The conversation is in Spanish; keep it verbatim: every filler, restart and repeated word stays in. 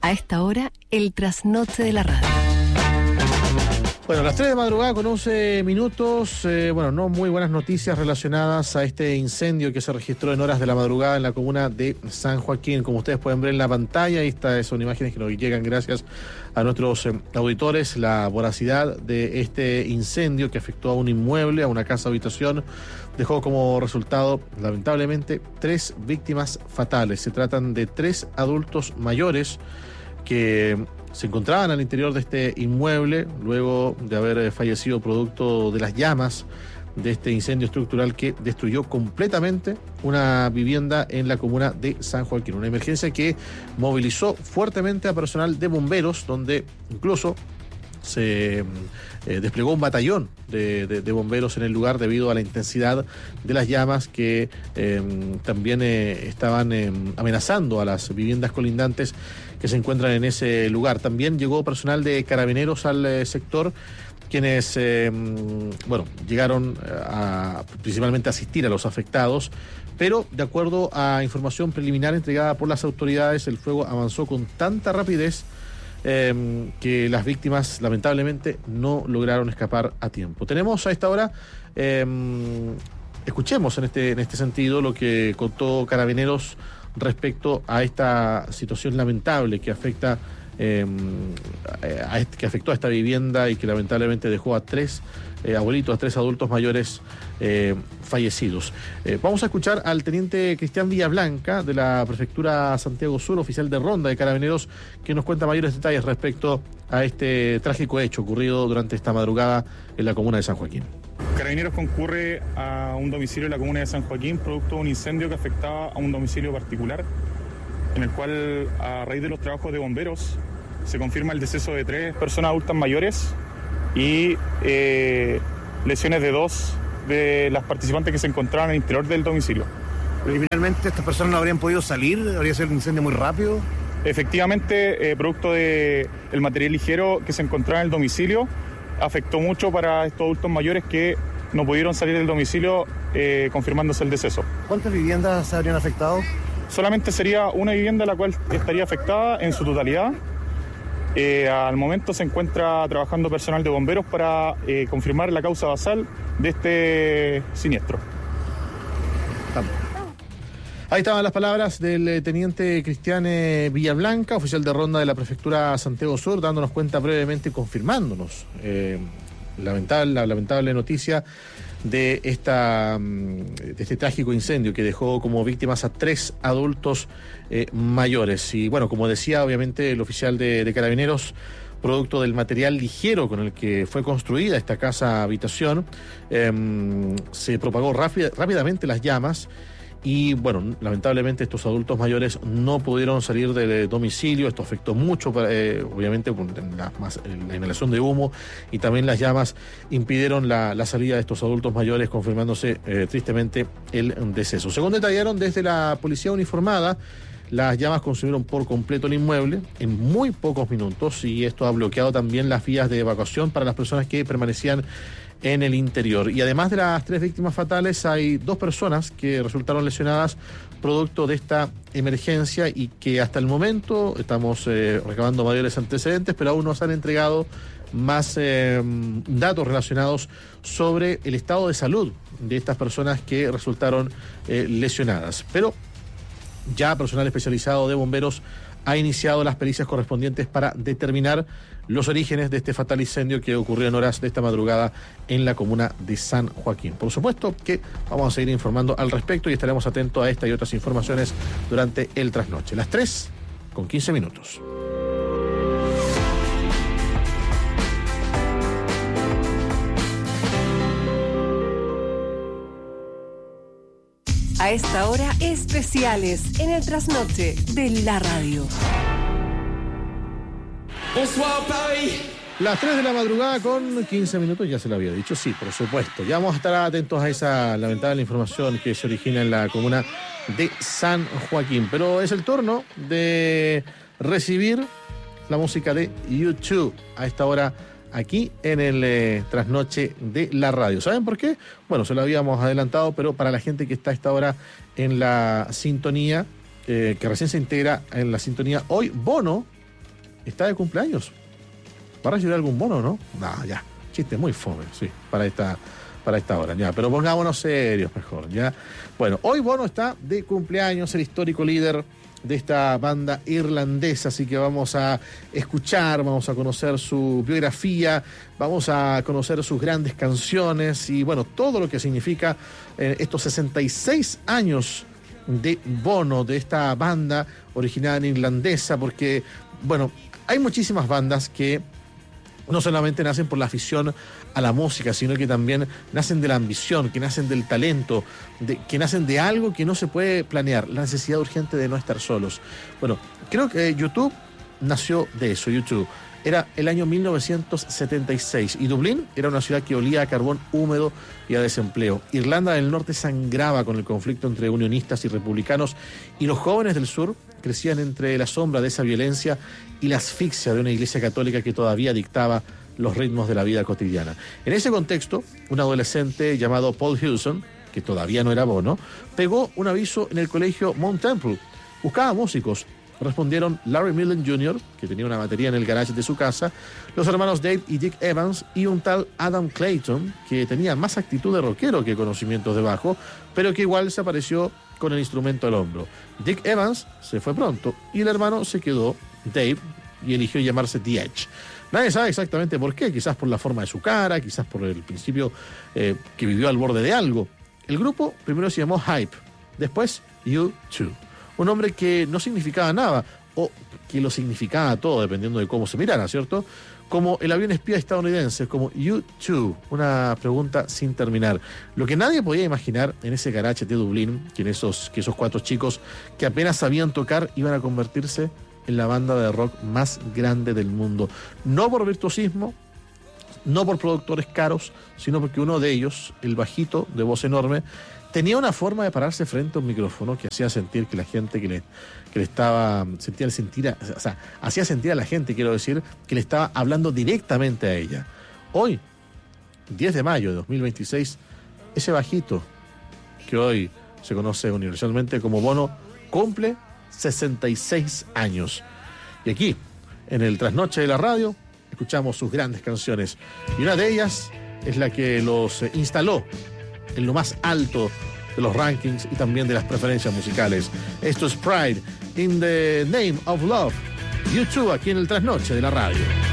A esta hora, el trasnoche de la radio. Bueno, las tres de madrugada con once minutos, eh, bueno, no muy buenas noticias relacionadas a este incendio que se registró en horas de la madrugada en la comuna de San Joaquín. Como ustedes pueden ver en la pantalla, estas son imágenes que nos llegan gracias a nuestros eh, auditores, la voracidad de este incendio que afectó a un inmueble, a una casa habitación, dejó como resultado, lamentablemente, tres víctimas fatales. Se tratan de tres adultos mayores que se encontraban al interior de este inmueble luego de haber fallecido producto de las llamas de este incendio estructural que destruyó completamente una vivienda en la comuna de San Joaquín. Una emergencia que movilizó fuertemente a personal de bomberos, donde incluso se eh, desplegó un batallón de, de, de bomberos en el lugar debido a la intensidad de las llamas que eh, también eh, estaban eh, amenazando a las viviendas colindantes que se encuentran en ese lugar. También llegó personal de Carabineros al eh, sector, quienes eh, bueno, llegaron a principalmente a asistir a los afectados, pero de acuerdo a información preliminar entregada por las autoridades, el fuego avanzó con tanta rapidez Eh, que las víctimas lamentablemente no lograron escapar a tiempo. Tenemos a esta hora, eh, escuchemos en este, en este sentido lo que contó Carabineros respecto a esta situación lamentable que afecta eh, a este, que afectó a esta vivienda y que lamentablemente dejó a tres eh, abuelitos, a tres adultos mayores eh, fallecidos. Eh, vamos a escuchar al teniente Cristian Villablanca de la Prefectura Santiago Sur, oficial de ronda de Carabineros, que nos cuenta mayores detalles respecto a este trágico hecho ocurrido durante esta madrugada en la comuna de San Joaquín. Carabineros concurre a un domicilio en la comuna de San Joaquín producto de un incendio que afectaba a un domicilio particular, en el cual, a raíz de los trabajos de bomberos, se confirma el deceso de tres personas adultas mayores y eh, lesiones de dos de las participantes que se encontraban al interior del domicilio. Preliminarmente, ¿estas personas no habrían podido salir? ¿Habría sido un incendio muy rápido? Efectivamente, eh, producto del material ligero que se encontraba en el domicilio, afectó mucho para estos adultos mayores que no pudieron salir del domicilio, eh, confirmándose el deceso. ¿Cuántas viviendas se habrían afectado? Solamente sería una vivienda la cual estaría afectada en su totalidad. Eh, al momento se encuentra trabajando personal de bomberos para eh, confirmar la causa basal de este siniestro. Vamos. Ahí estaban las palabras del eh, teniente Cristian eh, Villablanca, oficial de ronda de la Prefectura Santiago Sur, dándonos cuenta brevemente, confirmándonos eh, lamentable, la lamentable noticia de esta de este trágico incendio que dejó como víctimas a tres adultos eh, mayores. Y bueno, como decía, obviamente el oficial de, de Carabineros, producto del material ligero con el que fue construida esta casa habitación, eh, se propagó rápida, rápidamente las llamas. Y bueno, lamentablemente estos adultos mayores no pudieron salir del domicilio. Esto afectó mucho, eh, obviamente, la, la inhalación de humo y también las llamas impidieron la, la salida de estos adultos mayores, confirmándose eh, tristemente el deceso. Según detallaron desde la policía uniformada, las llamas consumieron por completo el inmueble en muy pocos minutos y esto ha bloqueado también las vías de evacuación para las personas que permanecían en el interior. Y además de las tres víctimas fatales, hay dos personas que resultaron lesionadas producto de esta emergencia y que hasta el momento estamos eh, recabando mayores antecedentes, pero aún nos han entregado más eh, datos relacionados sobre el estado de salud de estas personas que resultaron eh, lesionadas. Pero ya personal especializado de bomberos ha iniciado las pericias correspondientes para determinar los orígenes de este fatal incendio que ocurrió en horas de esta madrugada en la comuna de San Joaquín. Por supuesto que vamos a seguir informando al respecto y estaremos atentos a esta y otras informaciones durante el trasnoche. Las tres con quince minutos. A esta hora, especiales en el trasnoche de la radio. Las tres de la madrugada con quince minutos, ya se lo había dicho, sí, por supuesto. Ya vamos a estar atentos a esa lamentable información que se origina en la comuna de San Joaquín. Pero es el turno de recibir la música de YouTube a esta hora aquí en el eh, trasnoche de la radio. ¿Saben por qué? Bueno, se lo habíamos adelantado, pero para la gente que está a esta hora en la sintonía, eh, que recién se integra en la sintonía, hoy Bono está de cumpleaños. ¿Va a recibir algún bono, no? No, ya. Chiste muy fome, sí, para esta, para esta hora, ya. Pero pongámonos serios mejor, ya. Bueno, hoy Bono está de cumpleaños, el histórico líder de esta banda irlandesa, así que vamos a escuchar, vamos a conocer su biografía, vamos a conocer sus grandes canciones y, bueno, todo lo que significa eh, estos sesenta y seis años de Bono, de esta banda original irlandesa, porque, bueno, hay muchísimas bandas que no solamente nacen por la afición a la música, sino que también nacen de la ambición, que nacen del talento, de, que nacen de algo que no se puede planear, la necesidad urgente de no estar solos. Bueno, creo que YouTube nació de eso, YouTube. Era el año mil novecientos setenta y seis y Dublín era una ciudad que olía a carbón húmedo y a desempleo. Irlanda del Norte sangraba con el conflicto entre unionistas y republicanos y los jóvenes del sur crecían entre la sombra de esa violencia y la asfixia de una iglesia católica que todavía dictaba los ritmos de la vida cotidiana. En ese contexto, un adolescente llamado Paul Hewson, que todavía no era Bono, pegó un aviso en el colegio Mount Temple. Buscaba músicos. Respondieron Larry Millen junior, que tenía una batería en el garage de su casa, los hermanos Dave y Dick Evans y un tal Adam Clayton, que tenía más actitud de rockero que conocimientos de bajo, pero que igual se apareció con el instrumento al hombro. Dick Evans se fue pronto y el hermano se quedó, Dave, y eligió llamarse The Edge. Nadie sabe exactamente por qué, quizás por la forma de su cara, quizás por el principio eh, que vivió al borde de algo. El grupo primero se llamó Hype, después U dos. Un nombre que no significaba nada, o que lo significaba todo, dependiendo de cómo se mirara, ¿cierto? Como el avión espía estadounidense, como U dos, una pregunta sin terminar. Lo que nadie podía imaginar en ese garage de Dublín, que, en esos, que esos cuatro chicos que apenas sabían tocar iban a convertirse en la banda de rock más grande del mundo. No por virtuosismo, no por productores caros, sino porque uno de ellos, el bajito de voz enorme, tenía una forma de pararse frente a un micrófono que hacía sentir que la gente que le, que le estaba, sentía, sentir, o sea, hacía sentir a la gente, quiero decir, que le estaba hablando directamente a ella. Hoy, diez de mayo de dos mil veintiséis, ese bajito, que hoy se conoce universalmente como Bono, cumple sesenta y seis años. Y aquí, en el Trasnoche de la Radio, escuchamos sus grandes canciones. Y una de ellas es la que los instaló en lo más alto de los rankings y también de las preferencias musicales. Esto es Pride in the Name of Love. U dos aquí en el Trasnoche de la Radio.